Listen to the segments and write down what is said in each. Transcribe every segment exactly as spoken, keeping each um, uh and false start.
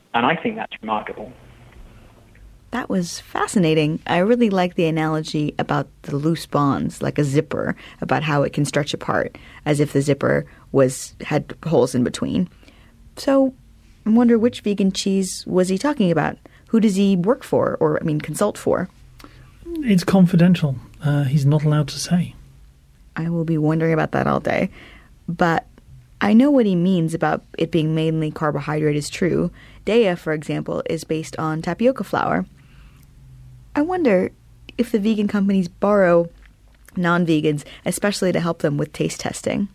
And I think that's remarkable. That was fascinating. I really like the analogy about the loose bonds, like a zipper, about how it can stretch apart, as if the zipper was had holes in between. So I wonder, which vegan cheese was he talking about? Who does he work for, or, I mean, consult for? It's confidential. Uh, he's not allowed to say. I will be wondering about that all day. But I know what he means about it being mainly carbohydrate is true. Daiya, for example, is based on tapioca flour. I wonder if the vegan companies borrow non-vegans, especially to help them with taste testing.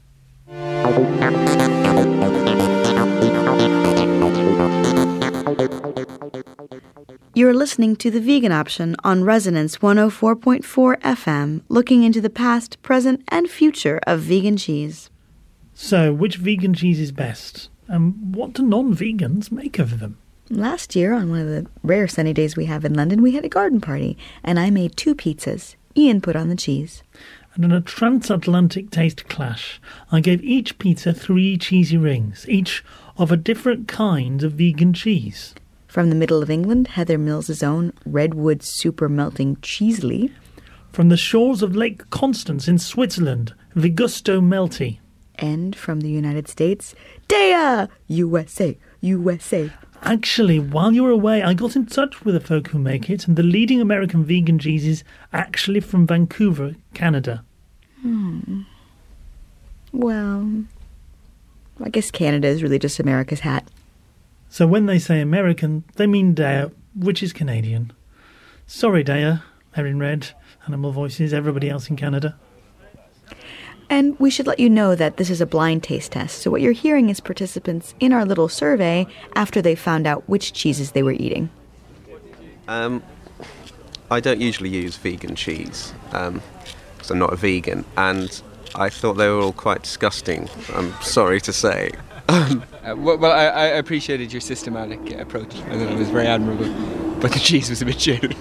You're listening to The Vegan Option on Resonance one oh four point four F M, looking into the past, present, and future of vegan cheese. So, which vegan cheese is best? And what do non-vegans make of them? Last year, on one of the rare sunny days we have in London, we had a garden party, and I made two pizzas. Ian put on the cheese. And in a transatlantic taste clash, I gave each pizza three cheesy rings, each of a different kind of vegan cheese. From the middle of England, Heather Mills's own Redwood Super Melting Cheesely. From the shores of Lake Constance in Switzerland, Vigusto Melty. And from the United States, Daiya! U S A, U S A. Actually, while you were away, I got in touch with the folk who make it, and the leading American vegan cheese is actually from Vancouver, Canada. Hmm. Well, I guess Canada is really just America's hat. So when they say American, they mean Daiya, which is Canadian. Sorry, Daiya, Erin Red, Animal Voices, everybody else in Canada. And we should let you know that this is a blind taste test, so what you're hearing is participants in our little survey after they found out which cheeses they were eating. Um, I don't usually use vegan cheese, um, because I'm not a vegan, and I thought they were all quite disgusting, I'm sorry to say. uh, well, well I, I appreciated your systematic approach. I thought it was very admirable, but the cheese was a bit shit.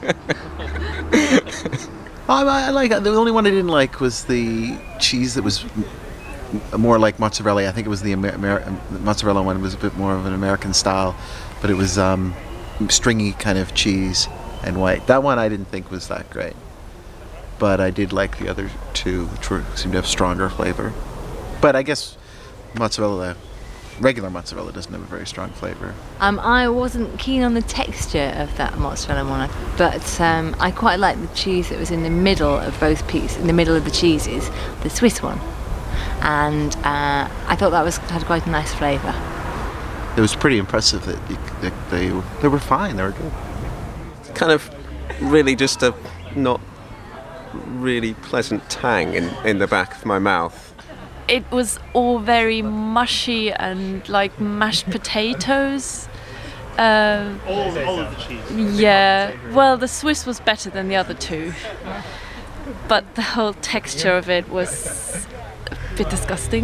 I, I like it. The only one I didn't like was the cheese that was more like mozzarella. I think it was the Amer- Amer- mozzarella one was a bit more of an American style, but it was um, stringy kind of cheese and white. That one I didn't think was that great, but I did like the other two, which were, seemed to have stronger flavor. But I guess mozzarella, regular mozzarella, doesn't have a very strong flavor. Um, I wasn't keen on the texture of that mozzarella one, but um, I quite liked the cheese that was in the middle of both pieces, in the middle of the cheeses, the Swiss one, and uh, I thought that was had quite a nice flavour. It was pretty impressive that, you, that they they were fine. They were good. Kind of really just a not really pleasant tang in, in the back of my mouth. It was all very mushy and like mashed potatoes. Uh, All, all of the cheese. yeah, well, the Swiss was better than the other two, but the whole texture of it was a bit disgusting.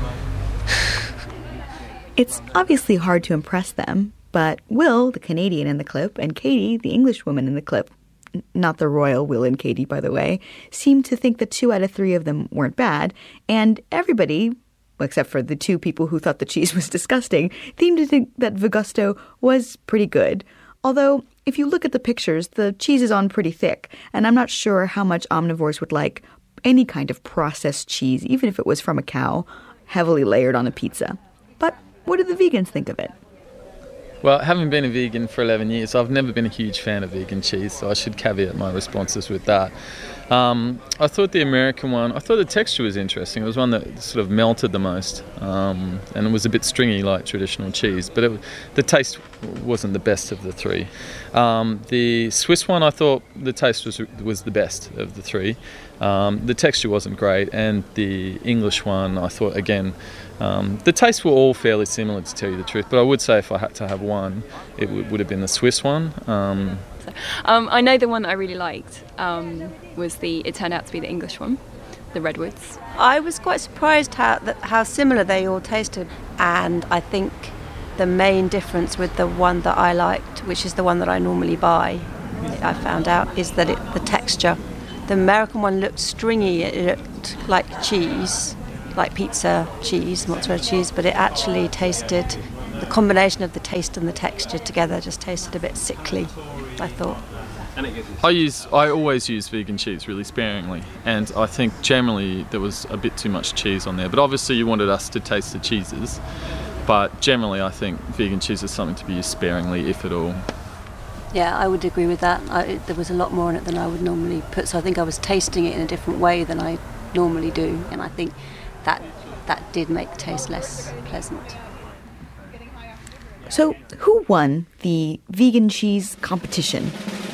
It's obviously hard to impress them, but Will, the Canadian in the clip, and Katie, the English woman in the clip, not the royal Will and Katie, by the way, seemed to think that two out of three of them weren't bad, and everybody, except for the two people who thought the cheese was disgusting, seemed to think that Vigusto was pretty good. Although, if you look at the pictures, the cheese is on pretty thick, and I'm not sure how much omnivores would like any kind of processed cheese, even if it was from a cow, heavily layered on a pizza. But what do the vegans think of it? Well, having been a vegan for eleven years, I've never been a huge fan of vegan cheese, so I should caveat my responses with that. Um, I thought the American one, I thought the texture was interesting. It was one that sort of melted the most, um, and it was a bit stringy like traditional cheese, but it, the taste wasn't the best of the three. Um, the Swiss one, I thought the taste was was the best of the three. Um, the texture wasn't great, and the English one, I thought, again, Um, the tastes were all fairly similar, to tell you the truth, but I would say if I had to have one, it w- would have been the Swiss one. Um, um, I know the one that I really liked um, was the, it turned out to be the English one, the Redwoods. I was quite surprised how that, how similar they all tasted, and I think the main difference with the one that I liked, which is the one that I normally buy, I found out, is that it, the texture. The American one looked stringy, it looked like cheese, like pizza cheese, mozzarella cheese, but it actually tasted the combination of the taste and the texture together just tasted a bit sickly, I thought. I use I always use vegan cheese really sparingly, and I think generally there was a bit too much cheese on there, but obviously you wanted us to taste the cheeses, but generally I think vegan cheese is something to be used sparingly, if at all. Yeah, I would agree with that. I, it, there was a lot more in it than I would normally put, so I think I was tasting it in a different way than I normally do, and I think that that did make the taste less pleasant. So, who won the vegan cheese competition?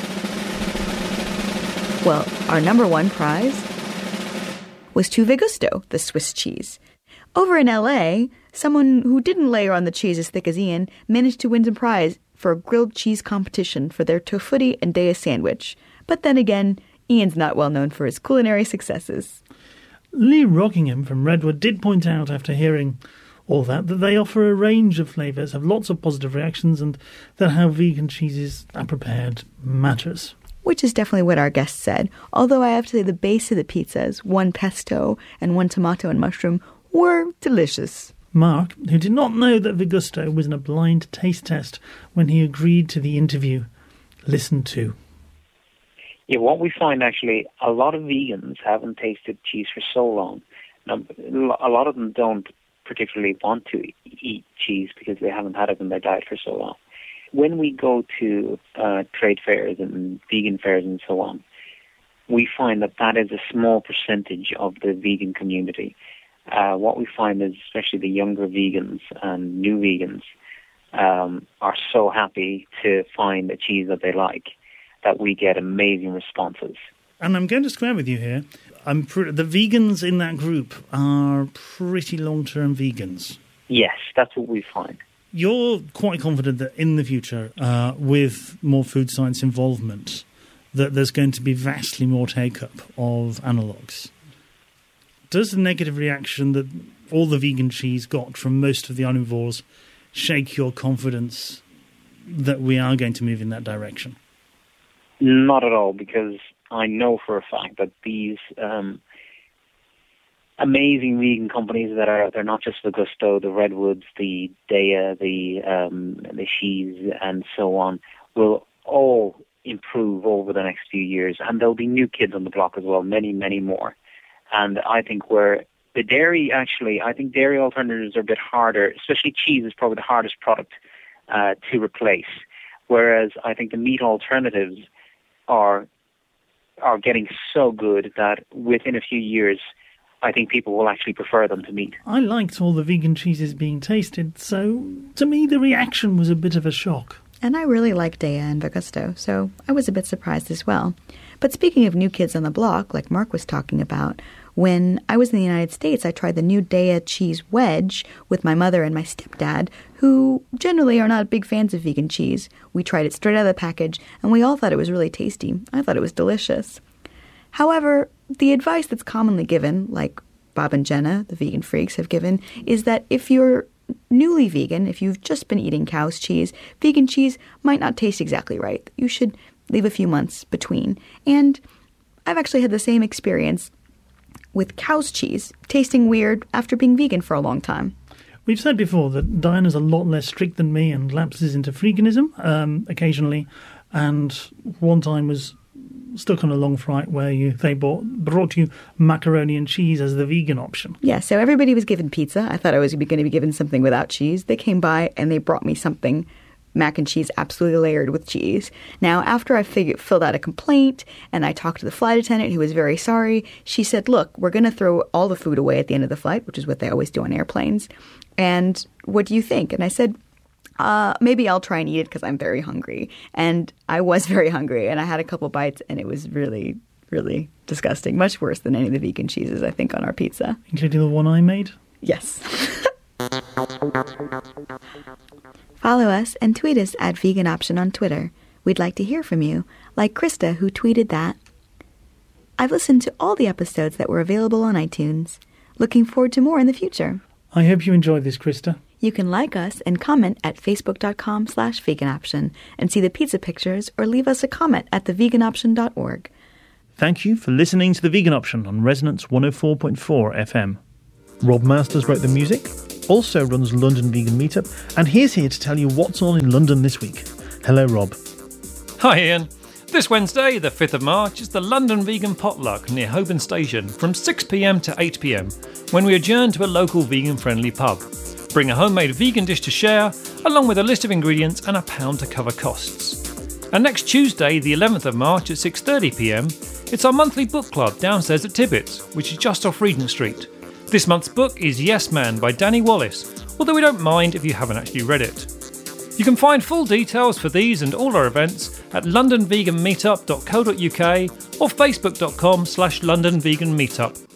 Well, our number one prize was Tuve Gusto, the Swiss cheese. Over in L A, someone who didn't layer on the cheese as thick as Ian managed to win a prize for a grilled cheese competition for their tofutti and daya sandwich. But then again, Ian's not well known for his culinary successes. Lee Rockingham from Redwood did point out after hearing all that that they offer a range of flavours, have lots of positive reactions, and that how vegan cheeses are prepared matters. Which is definitely what our guest said, although I have to say the base of the pizzas, one pesto and one tomato and mushroom, were delicious. Mark, who did not know that Vegusto was in a blind taste test when he agreed to the interview, listened to. Yeah, what we find actually, a lot of vegans haven't tasted cheese for so long. Now, a lot of them don't particularly want to eat cheese because they haven't had it in their diet for so long. When we go to uh, trade fairs and vegan fairs and so on, we find that that is a small percentage of the vegan community. Uh, what we find is especially the younger vegans and new vegans um, are so happy to find a cheese that they like that we get amazing responses. And I'm going to square with you here. I'm pr- the vegans in that group are pretty long-term vegans. Yes, that's what we find. You're quite confident that in the future, uh, with more food science involvement, that there's going to be vastly more take-up of analogues. Does the negative reaction that all the vegan cheese got from most of the omnivores shake your confidence that we are going to move in that direction? Not at all, because I know for a fact that these um, amazing vegan companies that are out there, not just the Gusto, the Redwoods, the Daya, the um, the Shees, and so on, will all improve over the next few years, and there'll be new kids on the block as well, many, many more. And I think where the dairy, actually, I think dairy alternatives are a bit harder, especially cheese is probably the hardest product uh, to replace, whereas I think the meat alternatives are are getting so good that within a few years, I think people will actually prefer them to meat. I liked all the vegan cheeses being tasted, so to me the reaction was a bit of a shock. And I really like Daya and Vegusto, so I was a bit surprised as well. But speaking of new kids on the block, like Mark was talking about, when I was in the United States, I tried the new Daya cheese wedge with my mother and my stepdad, who generally are not big fans of vegan cheese. We tried it straight out of the package, and we all thought it was really tasty. I thought it was delicious. However, the advice that's commonly given, like Bob and Jenna, the vegan freaks, have given, is that if you're newly vegan, if you've just been eating cow's cheese, vegan cheese might not taste exactly right. You should leave a few months between. And I've actually had the same experience with cow's cheese, tasting weird after being vegan for a long time. We've said before that Diana's a lot less strict than me and lapses into freakinism um, occasionally, and one time was stuck on a long flight where you they bought, brought you macaroni and cheese as the vegan option. Yeah, so everybody was given pizza. I thought I was going to be given something without cheese. They came by and they brought me something mac and cheese absolutely layered with cheese. Now, after I figured, filled out a complaint and I talked to the flight attendant who was very sorry, she said, look, we're going to throw all the food away at the end of the flight, which is what they always do on airplanes. And what do you think? And I said, uh, maybe I'll try and eat it because I'm very hungry. And I was very hungry, and I had a couple bites, and it was really, really disgusting. Much worse than any of the vegan cheeses, I think, on our pizza. Including the one I made? Yes. Follow us and tweet us at Vegan Option on Twitter. We'd like to hear from you, like Krista, who tweeted that, I've listened to all the episodes that were available on iTunes. Looking forward to more in the future. I hope you enjoyed this, Krista. You can like us and comment at facebook.com slash vegan option and see the pizza pictures or leave us a comment at the vegan option dot org. Thank you for listening to The Vegan Option on Resonance one oh four point four F M. Rob Masters wrote the music. also runs London Vegan Meetup, and he's here to tell you what's on in London this week. Hello, Rob. Hi, Ian. This Wednesday, the fifth of March, is the London Vegan Potluck near Holborn Station from six p m to eight p m, when we adjourn to a local vegan-friendly pub. Bring a homemade vegan dish to share, along with a list of ingredients and a pound to cover costs. And next Tuesday, the eleventh of March at six thirty p m, it's our monthly book club downstairs at Tibbetts, which is just off Regent Street. This month's book is Yes Man by Danny Wallace, although we don't mind if you haven't actually read it. You can find full details for these and all our events at london vegan meetup dot co dot uk or facebook dot com slash london vegan meetup.